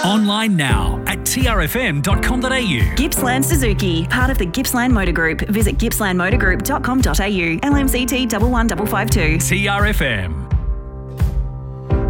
Online now at trfm.com.au. Gippsland Suzuki, part of the Gippsland Motor Group. Visit gippslandmotorgroup.com.au. LMCT 11552. TRFM.